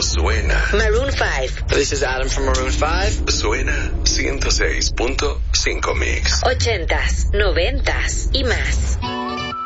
suena. Maroon 5. This is Adam from Maroon 5. Suena 106.5 Mix. 80s, 90s y más.